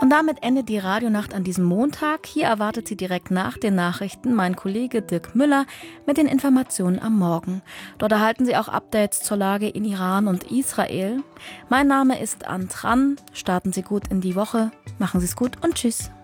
Und damit endet die Radionacht an diesem Montag. Hier erwartet Sie direkt nach den Nachrichten mein Kollege Dirk Müller mit den Informationen am Morgen. Dort erhalten Sie auch Updates zur Lage in Iran und Israel. Mein Name ist Antran. Starten Sie gut in die Woche. Machen Sie es gut und tschüss.